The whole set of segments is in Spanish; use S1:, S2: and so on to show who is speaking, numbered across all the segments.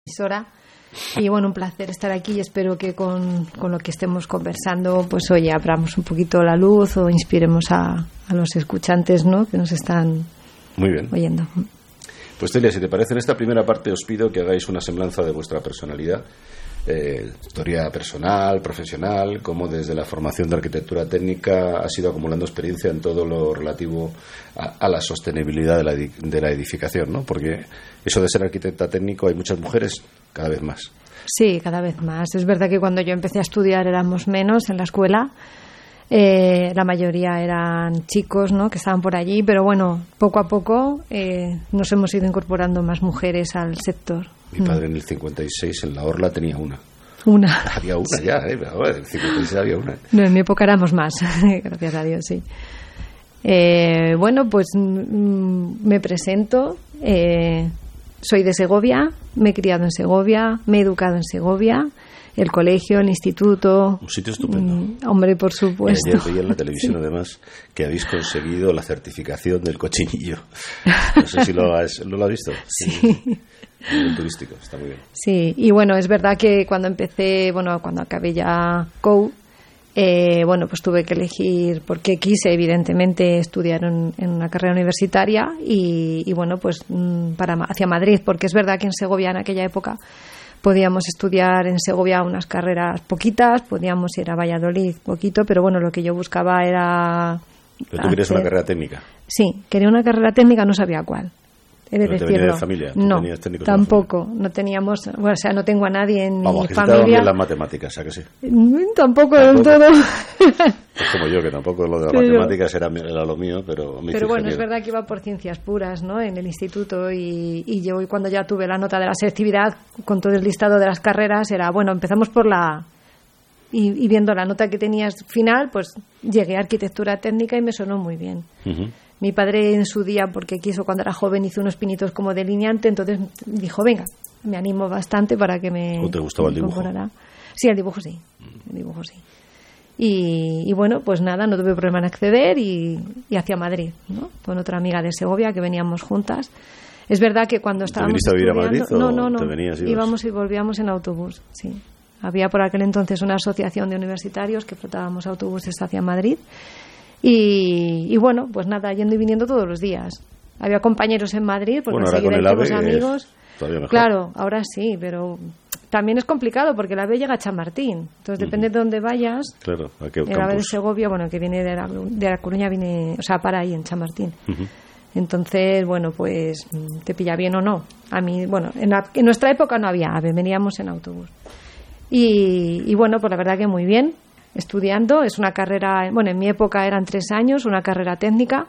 S1: emisora. Y bueno, un placer estar aquí y espero que con lo que estemos conversando, pues oye, abramos un poquito la luz o inspiremos a los escuchantes, ¿no?, que nos están oyendo.
S2: Pues Celia, si te parece, en esta primera parte os pido que hagáis una semblanza de vuestra personalidad, historia personal, profesional, cómo desde la formación de arquitectura técnica has ido acumulando experiencia en todo lo relativo a la sostenibilidad de la edificación, ¿no? Porque eso de ser arquitecta técnico, hay muchas mujeres, cada vez más.
S1: Sí, cada vez más. Es verdad que cuando yo empecé a estudiar éramos menos en la escuela. La mayoría eran chicos, ¿no?, que estaban por allí, pero bueno, poco a poco nos hemos ido incorporando más mujeres al sector.
S2: Mi padre en el 56 en la Orla tenía una. Había una ya, en el 56 había una.
S1: No, en mi época éramos más, gracias a Dios, sí. Bueno, pues me presento. Soy de Segovia, me he criado en Segovia, me he educado en Segovia. El colegio, el instituto. Un
S2: sitio estupendo.
S1: Hombre, por supuesto.
S2: Ayer veía en la televisión, además, que habéis conseguido la certificación del cochinillo. No sé si lo has visto.
S1: Sí.
S2: A nivel turístico, está muy bien.
S1: Sí, y bueno, es verdad que cuando cuando acabé ya COU, pues tuve que elegir, porque quise evidentemente estudiar en una carrera universitaria y bueno, pues hacia Madrid, porque es verdad que en Segovia en aquella época podíamos estudiar en Segovia unas carreras poquitas, podíamos ir a Valladolid poquito, pero bueno, lo que yo buscaba era...
S2: ¿Pero tú querías una carrera técnica?
S1: Sí, quería una carrera técnica, no sabía cuál. He de decirlo.
S2: ¿Te venía de familia?
S1: No, tampoco. No teníamos, bueno, o sea, no tengo a nadie en mi familia.
S2: Vamos, que bien las matemáticas, ¿a que sí?
S1: Tampoco del todo.
S2: Es como yo, que tampoco lo de las matemáticas era lo mío, pero...
S1: Pero bueno, es verdad que iba por ciencias puras, ¿no?, en el instituto y yo cuando ya tuve la nota de la selectividad, con todo el listado de las carreras, era, bueno, empezamos por la... Y viendo la nota que tenías final, pues llegué a arquitectura técnica y me sonó muy bien. Uh-huh. Mi padre en su día, porque quiso cuando era joven, hizo unos pinitos como delineante, entonces dijo, venga, me animo bastante para que me...
S2: ¿Te gustaba el dibujo?
S1: Sí, el dibujo sí. Y bueno, pues nada, no tuve problema en acceder y hacia Madrid, ¿no?, con otra amiga de Segovia que veníamos juntas. Es verdad que cuando estábamos
S2: ¿Te viniste a vivir a Madrid
S1: no,
S2: te venías y
S1: íbamos y volvíamos en autobús, sí. Había por aquel entonces una asociación de universitarios que flotábamos autobuses hacia Madrid y bueno, pues nada, yendo y viniendo todos los días. Había compañeros en Madrid porque enseguida hicimos amigos. Claro, ahora sí, pero también es complicado porque el AVE llega a Chamartín, entonces depende de dónde vayas.
S2: Claro, ¿a qué
S1: el AVE de Segovia, bueno, que viene de la Coruña, viene, o sea, para ahí en Chamartín. Uh-huh. Entonces, bueno, pues te pilla bien o no. A mí, bueno, en nuestra época no había AVE, veníamos en autobús. Y bueno, pues la verdad que muy bien, estudiando. Es una carrera, bueno, en mi época eran 3 años, una carrera técnica.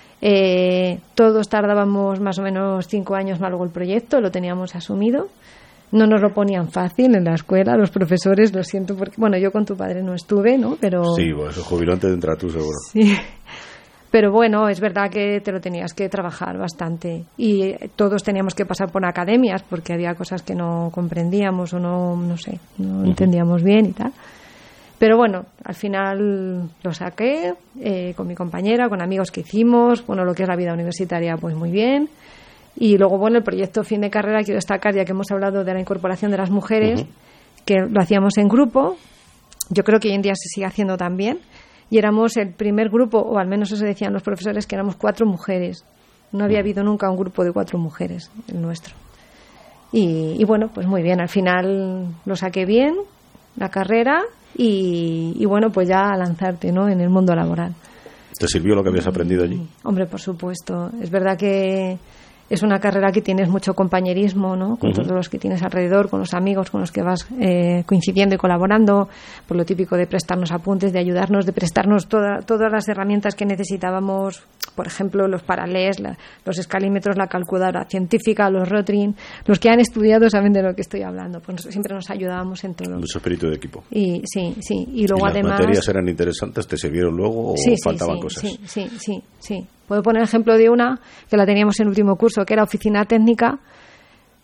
S1: Todos tardábamos más o menos 5 años más luego el proyecto, lo teníamos asumido. No nos lo ponían fácil en la escuela, los profesores, lo siento, porque, bueno, yo con tu padre no estuve, ¿no? Pero...
S2: Sí, bueno, eso jubiló antes de entrar tú, seguro.
S1: Sí. Pero bueno, es verdad que te lo tenías que trabajar bastante y todos teníamos que pasar por academias porque había cosas que no comprendíamos o no entendíamos bien y tal. Pero bueno, al final lo saqué con mi compañera, con amigos que hicimos, bueno, lo que es la vida universitaria, pues muy bien. Y luego, bueno, el proyecto fin de carrera, quiero destacar, ya que hemos hablado de la incorporación de las mujeres, que lo hacíamos en grupo. Yo creo que hoy en día se sigue haciendo también. Y éramos el primer grupo, o al menos eso decían los profesores, que éramos 4 mujeres. No había habido nunca un grupo de 4 mujeres, el nuestro. Y bueno, pues muy bien, al final lo saqué bien, la carrera, y bueno, pues ya a lanzarte, ¿no?, en el mundo laboral.
S2: ¿Te sirvió lo que habías aprendido allí?
S1: Hombre, por supuesto. Es verdad que es una carrera que tienes mucho compañerismo, ¿no?, con todos los que tienes alrededor, con los amigos con los que vas coincidiendo y colaborando, por lo típico de prestarnos apuntes, de ayudarnos, de prestarnos todas las herramientas que necesitábamos, por ejemplo, los paralés, los escalímetros, la calculadora científica, los Rotring. Los que han estudiado saben de lo que estoy hablando, pues siempre nos ayudábamos en todo.
S2: Mucho espíritu de equipo.
S1: Y sí. Y luego
S2: ¿Y
S1: además...
S2: las materias eran interesantes? ¿Te sirvieron luego o faltaban cosas?
S1: Sí. Puedo poner ejemplo de una que la teníamos en último curso, que era oficina técnica,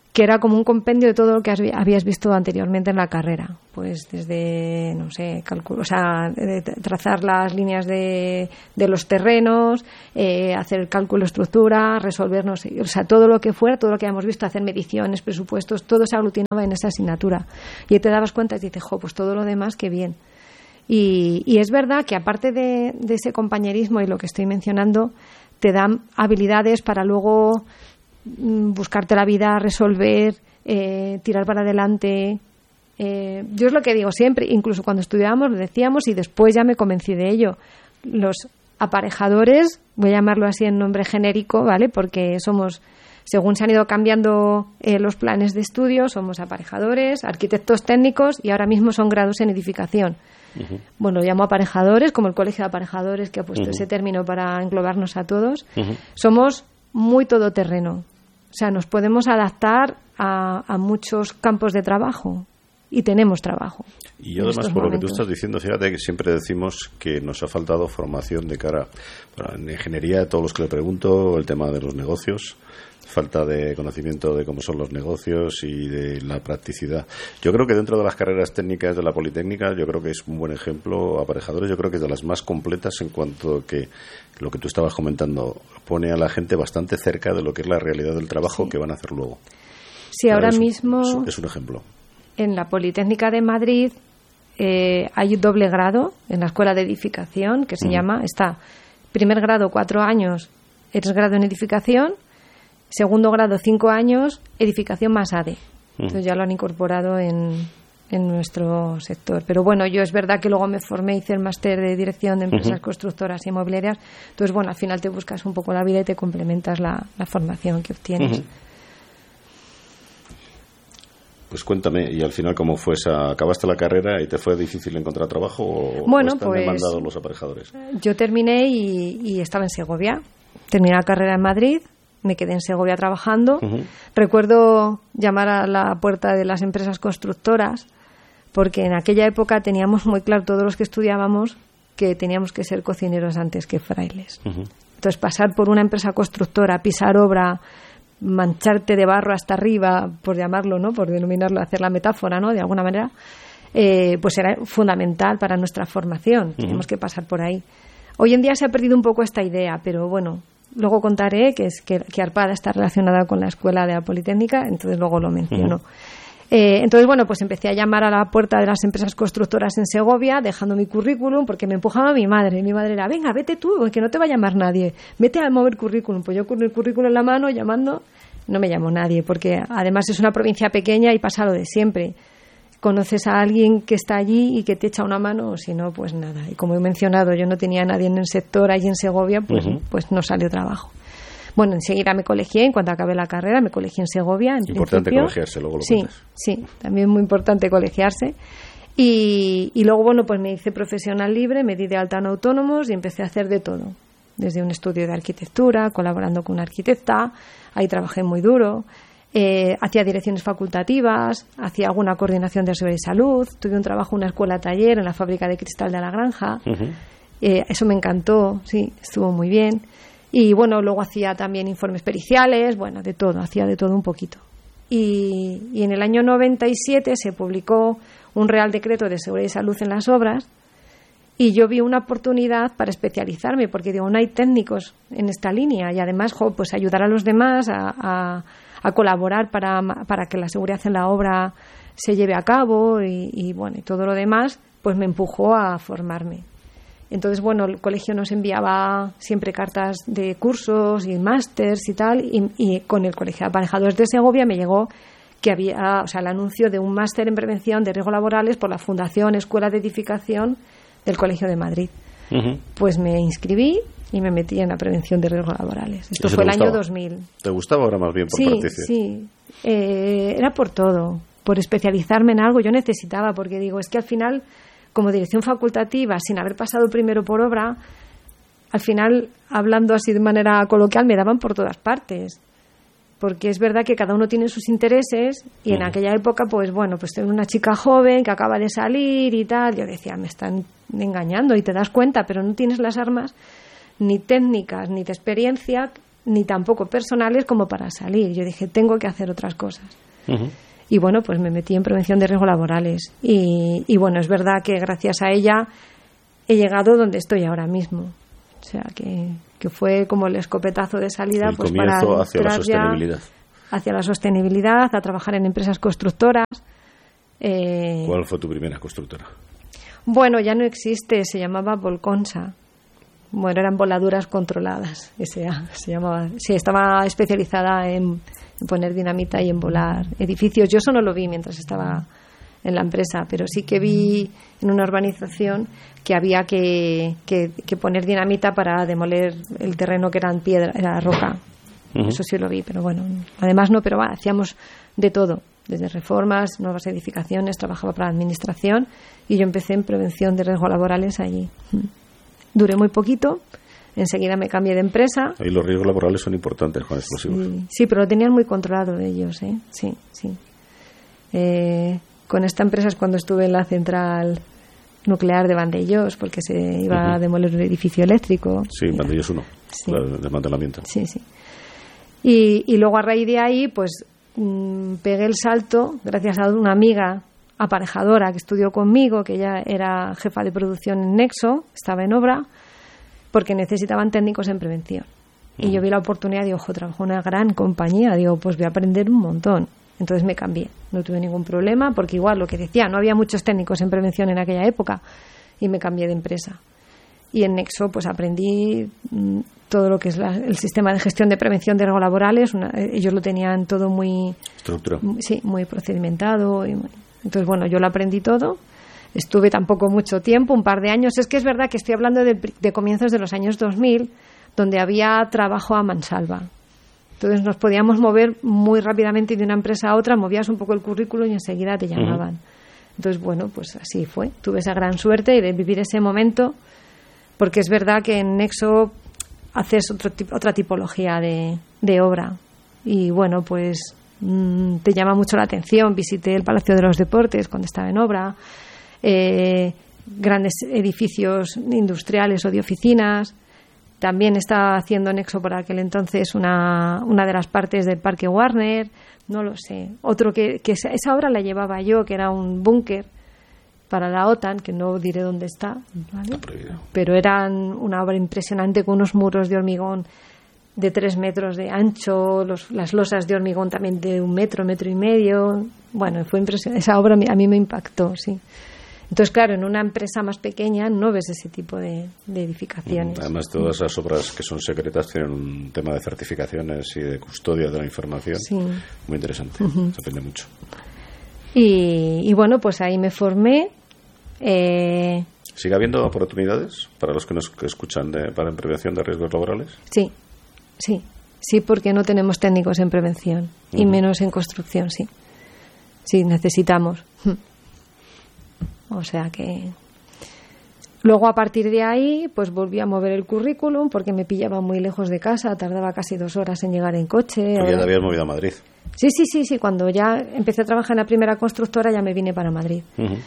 S1: que era como un compendio de todo lo que habías visto anteriormente en la carrera, pues desde, no sé, cálculo, o sea, trazar las líneas de los terrenos, hacer el cálculo de estructura, resolver, no sé, o sea, todo lo que fuera, todo lo que habíamos visto, hacer mediciones, presupuestos, todo se aglutinaba en esa asignatura. Y te dabas cuenta y dices, pues todo lo demás, qué bien. Y es verdad que aparte de ese compañerismo y lo que estoy mencionando, te dan habilidades para luego buscarte la vida, resolver, tirar para adelante. Yo es lo que digo siempre, incluso cuando estudiábamos lo decíamos y después ya me convencí de ello. Los aparejadores, voy a llamarlo así en nombre genérico, ¿vale? Porque somos, según se han ido cambiando los planes de estudio, somos aparejadores, arquitectos técnicos y ahora mismo son grados en edificación. Uh-huh. Bueno, lo llamo aparejadores, como el colegio de aparejadores que ha puesto ese término para englobarnos a todos. Uh-huh. Somos muy todoterreno. O sea, nos podemos adaptar a muchos campos de trabajo y tenemos trabajo.
S2: Y yo además, por lo que tú estás diciendo, fíjate que siempre decimos que nos ha faltado formación de cara, bueno, en ingeniería, todos los que le pregunto, el tema de los negocios, falta de conocimiento de cómo son los negocios y de la practicidad. Yo creo que dentro de las carreras técnicas de la Politécnica, yo creo que es un buen ejemplo, aparejadores, yo creo que es de las más completas en cuanto que lo que tú estabas comentando pone a la gente bastante cerca de lo que es la realidad del trabajo que van a hacer luego.
S1: Sí, ahora mismo
S2: es un ejemplo.
S1: En la Politécnica de Madrid hay un doble grado en la Escuela de Edificación que se llama, está primer grado 4 años, eres grado en edificación, segundo grado 5 años, edificación más ADE. Entonces ya lo han incorporado en nuestro sector. Pero bueno, yo es verdad que luego me formé, hice el máster de dirección de empresas constructoras y inmobiliarias. Entonces, bueno, al final te buscas un poco la vida y te complementas la formación que obtienes.
S2: Pues cuéntame, y al final, ¿cómo fue esa? ¿Acabaste la carrera y te fue difícil encontrar trabajo o están demandados los aparejadores?
S1: Yo terminé y estaba en Segovia. Terminé la carrera en Madrid, me quedé en Segovia trabajando. Recuerdo llamar a la puerta de las empresas constructoras porque en aquella época teníamos muy claro todos los que estudiábamos que teníamos que ser cocineros antes que frailes. Entonces, pasar por una empresa constructora, pisar obra, mancharte de barro hasta arriba, por llamarlo, ¿no? Por denominarlo, hacer la metáfora, ¿no? De alguna manera, pues era fundamental para nuestra formación. Teníamos que pasar por ahí. Hoy en día se ha perdido un poco esta idea, pero bueno, luego contaré que Arpada está relacionada con la escuela de la Politécnica, entonces luego lo menciono. Entonces, bueno, pues empecé a llamar a la puerta de las empresas constructoras en Segovia, dejando mi currículum, porque me empujaba mi madre. Mi madre era, venga, vete tú, que no te va a llamar nadie. Vete a mover currículum. Pues yo con el currículum en la mano, llamando, no me llamó nadie, porque además es una provincia pequeña y pasa lo de siempre. Conoces a alguien que está allí y que te echa una mano, o si no, pues nada. Y como he mencionado, yo no tenía a nadie en el sector allí en Segovia, pues no salió trabajo. Bueno, enseguida me colegié, en cuanto acabé la carrera, me colegié en Segovia.
S2: Importante colegiarse, luego lo cuentas.
S1: Sí, también muy importante colegiarse. Y luego, bueno, pues me hice profesional libre, me di de alta en autónomos y empecé a hacer de todo. Desde un estudio de arquitectura, colaborando con una arquitecta, ahí trabajé muy duro. Hacía direcciones facultativas, hacía alguna coordinación de seguridad y salud, tuve un trabajo en una escuela-taller en la fábrica de cristal de La Granja. Eso me encantó, sí, estuvo muy bien. Y bueno, luego hacía también informes periciales, bueno, de todo, hacía de todo un poquito. Y en el año 97 se publicó un Real Decreto de Seguridad y Salud en las obras y yo vi una oportunidad para especializarme, porque digo, no hay técnicos en esta línea y además, pues ayudar a los demás a colaborar para que la seguridad en la obra se lleve a cabo y bueno, y todo lo demás, pues me empujó a formarme. Entonces, bueno, el colegio nos enviaba siempre cartas de cursos y másters y tal, y con el Colegio de Aparejadores de Segovia me llegó que había, el anuncio de un máster en prevención de riesgos laborales por la Fundación Escuela de Edificación del Colegio de Madrid. Pues me inscribí y me metí en la prevención de riesgos laborales. Esto fue el año 2000.
S2: ¿Te gustaba ahora más bien por practicidad?
S1: Sí, era por todo, por especializarme en algo. Yo necesitaba, porque digo, es que al final, como dirección facultativa, sin haber pasado primero por obra, al final, hablando así de manera coloquial, me daban por todas partes. Porque es verdad que cada uno tiene sus intereses y en aquella época, pues bueno, pues tengo una chica joven que acaba de salir y tal. Yo decía, me están engañando y te das cuenta, pero no tienes las armas ni técnicas ni de experiencia ni tampoco personales como para salir. Yo dije, tengo que hacer otras cosas. Y bueno, pues me metí en prevención de riesgos laborales. Y bueno, es verdad que gracias a ella he llegado donde estoy ahora mismo. O sea, que fue como el escopetazo de salida,
S2: el
S1: pues
S2: comienzo
S1: para
S2: hacia la sostenibilidad.
S1: Hacia la sostenibilidad, a trabajar en empresas constructoras.
S2: ¿Cuál fue tu primera constructora?
S1: Bueno, ya no existe, se llamaba Volconsa. Bueno, eran voladuras controladas, se llamaba. Sí, estaba especializada en poner dinamita y en volar edificios. Yo eso no lo vi mientras estaba en la empresa, pero sí que vi en una urbanización que había que poner dinamita para demoler el terreno que era en piedra, era roca. Eso sí lo vi, pero bueno, además no, pero hacíamos de todo, desde reformas, nuevas edificaciones, trabajaba para la administración y yo empecé en prevención de riesgos laborales allí. Duré muy poquito, enseguida me cambié de empresa.
S2: Y los riesgos laborales son importantes con explosivos.
S1: Sí, pero lo tenían muy controlado ellos, sí. Con esta empresa es cuando estuve en la central nuclear de Vandellós, porque se iba a demoler un edificio eléctrico.
S2: Sí, Vandellós 1, sí. El desmantelamiento.
S1: Sí. Y luego a raíz de ahí, pues pegué el salto gracias a una amiga aparejadora que estudió conmigo, que ella era jefa de producción en Nexo, estaba en obra, porque necesitaban técnicos en prevención. Y yo vi la oportunidad, digo, trabajo en una gran compañía, digo, pues voy a aprender un montón. Entonces me cambié, no tuve ningún problema, porque igual lo que decía, no había muchos técnicos en prevención en aquella época, y me cambié de empresa. Y en Nexo pues aprendí todo lo que es el sistema de gestión de prevención de riesgos laborales. Ellos lo tenían todo muy
S2: estructurado.
S1: Sí, muy procedimentado. Entonces, bueno, yo lo aprendí todo. Estuve tampoco mucho tiempo, un par de años. Es que es verdad que estoy hablando de comienzos de los años 2000, donde había trabajo a mansalva. Entonces nos podíamos mover muy rápidamente de una empresa a otra, movías un poco el currículum y enseguida te llamaban. Entonces, bueno, pues así fue. Tuve esa gran suerte de vivir ese momento, porque es verdad que en Nexo haces otra tipología de obra. Y bueno, pues te llama mucho la atención. Visité el Palacio de los Deportes cuando estaba en obra, grandes edificios industriales o de oficinas. También estaba haciendo Nexo por aquel entonces una de las partes del Parque Warner, no lo sé. Otro que esa obra la llevaba yo, que era un búnker para la OTAN, que no diré dónde está, ¿vale? Pero eran una obra impresionante con unos muros de hormigón de 3 metros de ancho, las losas de hormigón también de 1 metro, 1,5 metros. Bueno, fue impresionante. Esa obra a mí me impactó, sí. Entonces, claro, en una empresa más pequeña no ves ese tipo de edificaciones.
S2: Además, todas esas obras que son secretas tienen un tema de certificaciones y de custodia de la información muy interesante. Se aprende mucho.
S1: Y bueno, pues ahí me formé.
S2: ¿Sigue habiendo oportunidades para los que nos escuchan para en prevención de riesgos laborales? Sí, porque no tenemos técnicos en prevención y menos en construcción, sí. Sí, necesitamos. O sea que luego a partir de ahí pues volví a mover el currículum porque me pillaba muy lejos de casa, tardaba casi 2 horas en llegar en coche. ¿Ya te habías movido a Madrid?
S1: Sí, cuando ya empecé a trabajar en la primera constructora ya me vine para Madrid.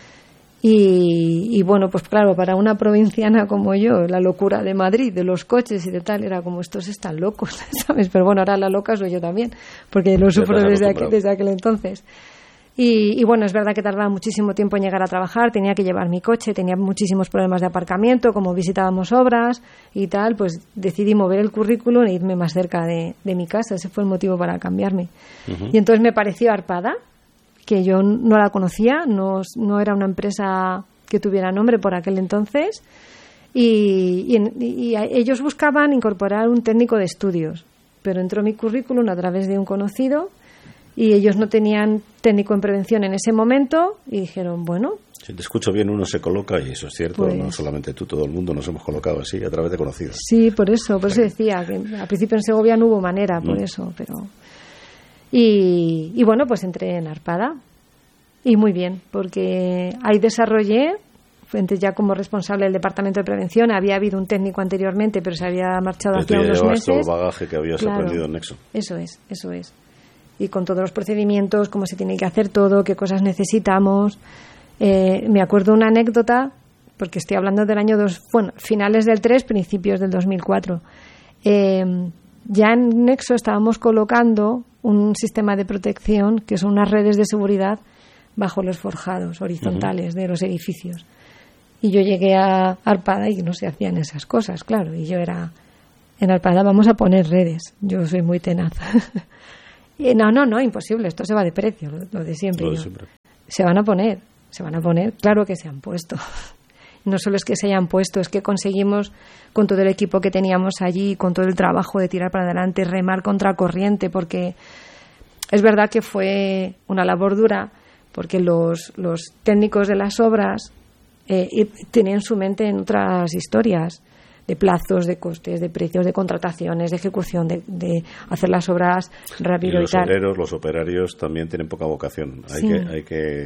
S1: Y bueno, pues claro, para una provinciana como yo, la locura de Madrid, de los coches y de tal, era como estos están locos, ¿sabes? Pero bueno, ahora la loca soy yo también, porque lo sufro desde aquel entonces. Y bueno, es verdad que tardaba muchísimo tiempo en llegar a trabajar, tenía que llevar mi coche, tenía muchísimos problemas de aparcamiento, como visitábamos obras y tal, pues decidí mover el currículum e irme más cerca de mi casa. Ese fue el motivo para cambiarme. Y entonces me pareció Arpada, que yo no la conocía, no era una empresa que tuviera nombre por aquel entonces, y ellos buscaban incorporar un técnico de estudios, pero entró mi currículum a través de un conocido y ellos no tenían técnico en prevención en ese momento y dijeron, bueno...
S2: Si te escucho bien, uno se coloca, y eso es cierto, pues, no solamente tú, todo el mundo nos hemos colocado así a través de conocidos.
S1: Sí, por eso decía, que al principio en Segovia no hubo manera, por eso, pero... Y bueno, pues entré en Arpada y muy bien, porque ahí desarrollé, antes ya como responsable del departamento de prevención, había habido un técnico anteriormente, pero se había marchado hacía unos meses.
S2: Todo el bagaje que habías aprendido en Nexo.
S1: Eso es. Y con todos los procedimientos, cómo se tiene que hacer todo, qué cosas necesitamos. Me acuerdo una anécdota, porque estoy hablando del año finales del 3, principios del 2004. ya en Nexo estábamos colocando un sistema de protección que son unas redes de seguridad bajo los forjados horizontales de los edificios. Y yo llegué a Arpada y no se hacían esas cosas, claro. Y yo era, en Arpada vamos a poner redes. Yo soy muy tenaz. Y no, imposible, esto se va de precio, lo de siempre. Se van a poner, claro que se han puesto. No solo es que se hayan puesto, es que conseguimos, con todo el equipo que teníamos allí, con todo el trabajo de tirar para adelante, remar contra corriente, porque es verdad que fue una labor dura, porque los técnicos de las obras tenían su mente en otras historias, de plazos, de costes, de precios, de contrataciones, de ejecución, de hacer las obras rápido y tal.
S2: Los operarios también tienen poca vocación. Hay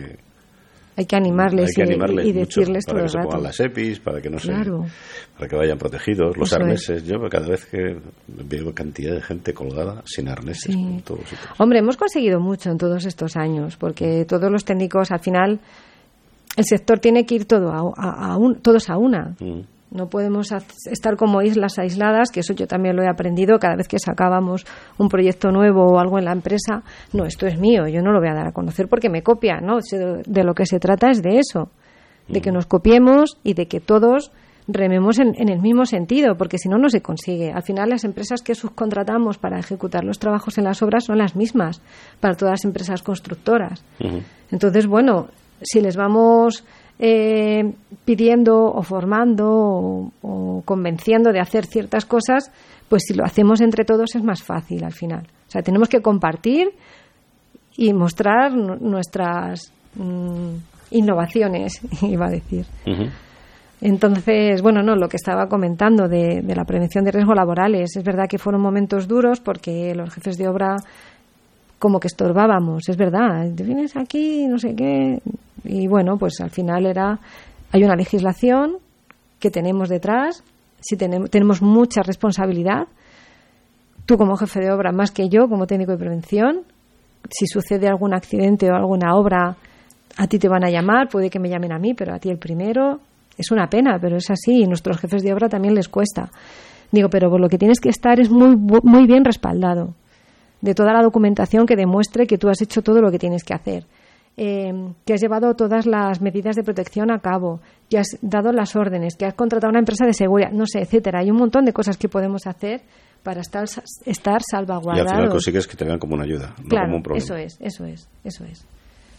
S2: que
S1: animarles y decirles todo el rato.
S2: Para que se pongan las EPIs, para que para que vayan protegidos. Los
S1: Eso
S2: arneses, yo cada vez que veo cantidad de gente colgada sin arneses.
S1: Sí. Hombre, hemos conseguido mucho en todos estos años, porque todos los técnicos, al final, el sector tiene que ir todos a una. No podemos estar como islas aisladas, que eso yo también lo he aprendido cada vez que sacábamos un proyecto nuevo o algo en la empresa. No, esto es mío, yo no lo voy a dar a conocer porque me copia, ¿no? De lo que se trata es de eso, de que nos copiemos y de que todos rememos en el mismo sentido, porque si no, no se consigue. Al final, las empresas que subcontratamos para ejecutar los trabajos en las obras son las mismas para todas las empresas constructoras. Entonces, bueno, si les vamos pidiendo o formando o convenciendo de hacer ciertas cosas, pues si lo hacemos entre todos es más fácil al final. O sea, tenemos que compartir y mostrar nuestras innovaciones, iba a decir. Entonces, bueno, lo que estaba comentando de la prevención de riesgos laborales, es verdad que fueron momentos duros porque los jefes de obra como que estorbábamos, es verdad, te vienes aquí, no sé qué. Y bueno, pues al final hay una legislación que tenemos detrás, tenemos mucha responsabilidad, tú como jefe de obra más que yo como técnico de prevención. Si sucede algún accidente o alguna obra, a ti te van a llamar, puede que me llamen a mí, pero a ti el primero. Es una pena, pero es así, y nuestros jefes de obra también les cuesta. Digo, pero por lo que tienes que estar es muy bien respaldado de toda la documentación que demuestre que tú has hecho todo lo que tienes que hacer. Que has llevado todas las medidas de protección a cabo, que has dado las órdenes, que has contratado una empresa de seguridad, no sé, etcétera. Hay un montón de cosas que podemos hacer para estar salvaguardados.
S2: Y al final consigues que te vean como una ayuda, no como un problema.
S1: Eso es.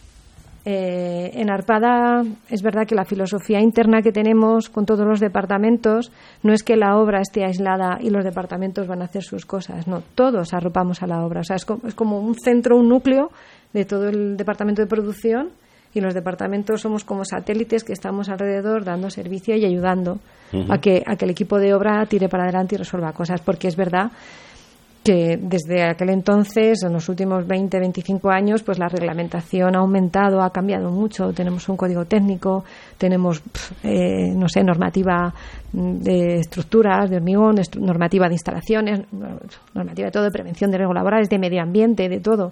S1: En Arpada es verdad que la filosofía interna que tenemos con todos los departamentos no es que la obra esté aislada y los departamentos van a hacer sus cosas, no, todos arropamos a la obra. O sea, es como un centro, un núcleo de todo el departamento de producción, y los departamentos somos como satélites que estamos alrededor dando servicio y ayudando a que el equipo de obra tire para adelante y resuelva cosas, porque es verdad que desde aquel entonces, en los últimos 20, 25 años, pues la reglamentación ha aumentado, ha cambiado mucho. Tenemos un código técnico, tenemos, normativa de estructuras, de hormigón, normativa de instalaciones, normativa de todo, de prevención de riesgos laborales, de medio ambiente, de todo.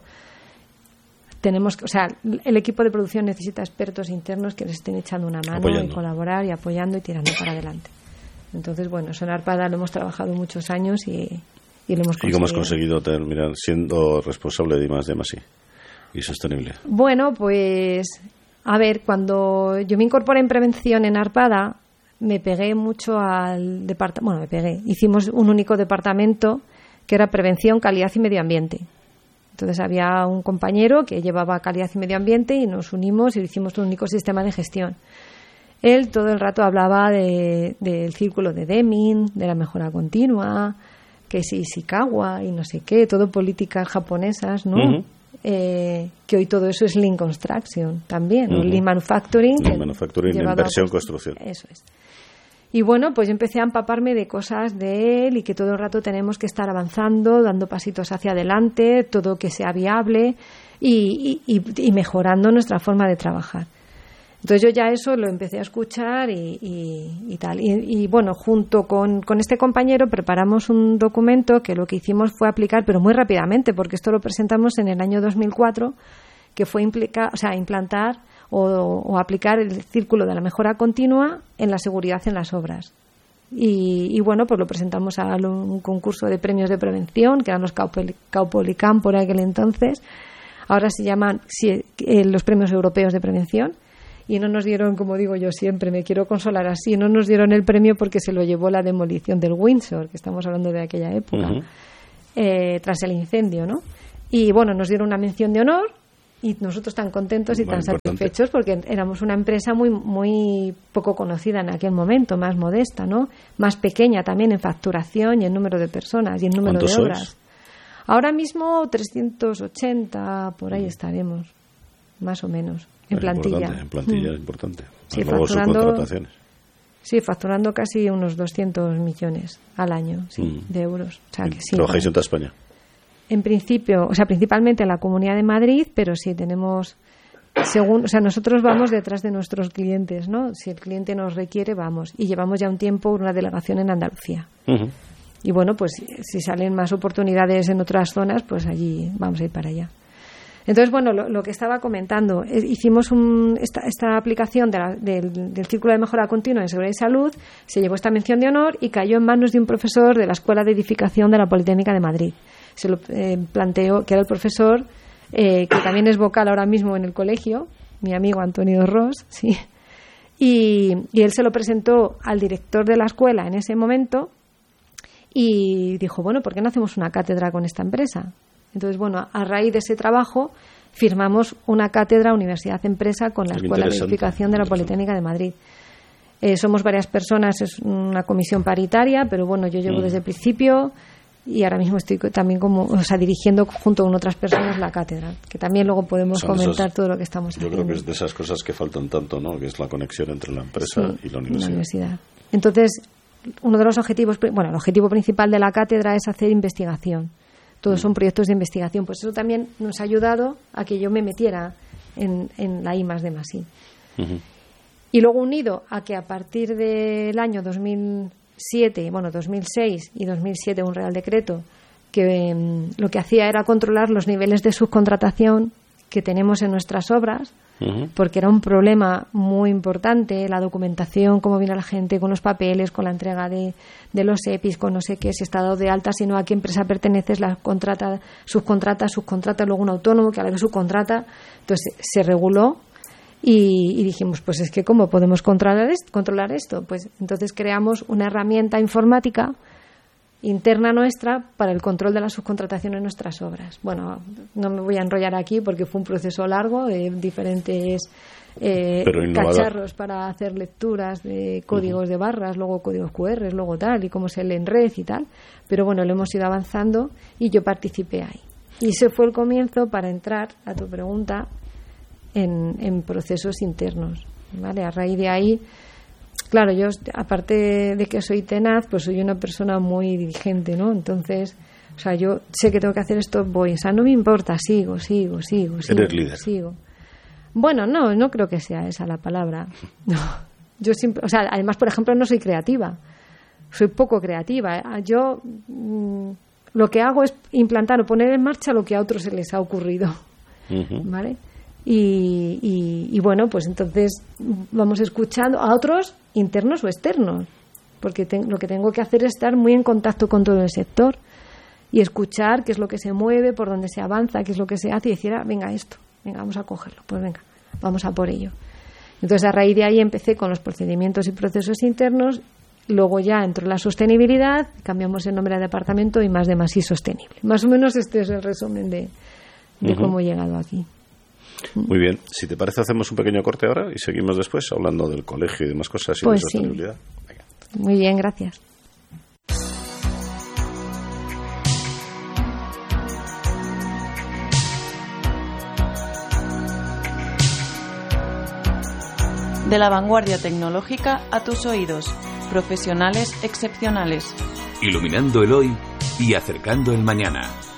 S1: El equipo de producción necesita expertos internos que les estén echando una mano y colaborar y apoyando y tirando para adelante. Entonces, bueno, eso en Arpada lo hemos trabajado muchos años y lo hemos conseguido.
S2: ¿Y cómo has conseguido terminar siendo responsable de I+D+I y sostenible?
S1: Bueno, pues, a ver, cuando yo me incorporé en prevención en Arpada, me pegué mucho al departamento. Hicimos un único departamento que era prevención, calidad y medio ambiente. Entonces había un compañero que llevaba calidad y medio ambiente y nos unimos y hicimos un único sistema de gestión. Él todo el rato hablaba del círculo de Deming, de la mejora continua, que si Ishikawa y no sé qué, todo políticas japonesas, ¿no? Que hoy todo eso es Lean Construction también, ¿no? Lean Manufacturing.
S2: Lean Manufacturing, inversión, construcción.
S1: Eso es. Y bueno, pues yo empecé a empaparme de cosas de él y que todo el rato tenemos que estar avanzando, dando pasitos hacia adelante, todo que sea viable y mejorando nuestra forma de trabajar. Entonces yo ya eso lo empecé a escuchar y tal. Y bueno, junto con este compañero preparamos un documento que lo que hicimos fue aplicar, pero muy rápidamente, porque esto lo presentamos en el año 2004, que fue implantar o aplicar el círculo de la mejora continua en la seguridad en las obras. Y bueno, pues lo presentamos a un concurso de premios de prevención, que eran los Caupolicán por aquel entonces. Ahora se llaman los premios europeos de prevención. Y no nos dieron, como digo yo siempre, me quiero consolar así, no nos dieron el premio porque se lo llevó la demolición del Windsor, que estamos hablando de aquella época, tras el incendio, ¿no? Y bueno, nos dieron una mención de honor y nosotros tan contentos y tan satisfechos porque éramos una empresa muy, muy poco conocida en aquel momento, más modesta, ¿no? Más pequeña también en facturación y en número de personas y en número de obras.
S2: ¿Sois?
S1: Ahora mismo 380, por ahí estaremos, más o menos. En plantilla.
S2: En plantilla es importante.
S1: Sí,
S2: luego subcontrataciones.
S1: Sí, facturando casi unos 200 millones al año de euros. O sea, que sí,
S2: ¿trabajáis en toda España?
S1: En principio, o sea, principalmente en la Comunidad de Madrid, pero sí tenemos, nosotros vamos detrás de nuestros clientes, ¿no? Si el cliente nos requiere, vamos. Y llevamos ya un tiempo una delegación en Andalucía. Y bueno, pues si salen más oportunidades en otras zonas, pues allí vamos a ir para allá. Entonces, bueno, lo que estaba comentando, hicimos esta aplicación del Círculo de Mejora Continua en Seguridad y Salud, se llevó esta mención de honor y cayó en manos de un profesor de la Escuela de Edificación de la Politécnica de Madrid. Se lo planteó, que era el profesor, que también es vocal ahora mismo en el colegio, mi amigo Antonio Ross, sí. Y él se lo presentó al director de la escuela en ese momento y dijo, bueno, ¿por qué no hacemos una cátedra con esta empresa? Entonces, bueno, a raíz de ese trabajo firmamos una cátedra Universidad-Empresa con la Escuela de Edificación de la Politécnica de Madrid. Somos varias personas, es una comisión paritaria, pero bueno, yo llevo desde el principio y ahora mismo estoy también dirigiendo junto con otras personas la cátedra, que también luego podemos comentar todo lo que estamos haciendo.
S2: Yo creo que es de esas cosas que faltan tanto, ¿no? Que es la conexión entre la empresa y la universidad.
S1: Entonces, uno de los objetivos, bueno, el objetivo principal de la cátedra es hacer investigación. Todos son proyectos de investigación. Pues eso también nos ha ayudado a que yo me metiera en la I+D+I. Y luego unido a que a partir del año 2006 y 2007 un Real Decreto que lo que hacía era controlar los niveles de subcontratación que tenemos en nuestras obras, porque era un problema muy importante, la documentación, cómo viene la gente con los papeles, con la entrega de los EPIs, con no sé qué, si está dado de alta, si no, a qué empresa perteneces, la subcontrata, luego un autónomo que a la vez subcontrata. Entonces se reguló y dijimos, pues es que ¿cómo podemos controlar esto? Pues entonces creamos una herramienta informática interna nuestra para el control de la subcontratación en nuestras obras. Bueno, no me voy a enrollar aquí porque fue un proceso largo de diferentes cacharros para hacer lecturas de códigos de barras, luego códigos QR, luego tal, y cómo se lee en red y tal. Pero bueno, lo hemos ido avanzando y yo participé ahí. Y ese fue el comienzo para entrar, a tu pregunta, en procesos internos, ¿vale? A raíz de ahí, claro, yo, aparte de que soy tenaz, pues soy una persona muy diligente, ¿no? Entonces, o sea, yo sé que tengo que hacer esto, voy. O sea, no me importa, sigo.
S2: ¿Eres líder?
S1: Sigo. Bueno, no creo que sea esa la palabra. No. Yo siempre, o sea, además, por ejemplo, no soy creativa. Soy poco creativa. Yo lo que hago es implantar o poner en marcha lo que a otros se les ha ocurrido. ¿Vale? Y bueno, pues entonces vamos escuchando a otros internos o externos, porque lo que tengo que hacer es estar muy en contacto con todo el sector y escuchar qué es lo que se mueve, por dónde se avanza, qué es lo que se hace y decir, venga, vamos a cogerlo, pues venga, vamos a por ello. Entonces a raíz de ahí empecé con los procedimientos y procesos internos, luego ya entró la sostenibilidad, cambiamos el nombre del departamento y I+D+I sostenible. Más o menos este es el resumen de cómo he llegado aquí.
S2: Muy bien, si te parece hacemos un pequeño corte ahora y seguimos después hablando del colegio y demás cosas y
S1: pues
S2: de sostenibilidad. Venga.
S1: Muy bien, gracias.
S3: De la vanguardia tecnológica a tus oídos, profesionales excepcionales.
S4: Iluminando el hoy y acercando el mañana.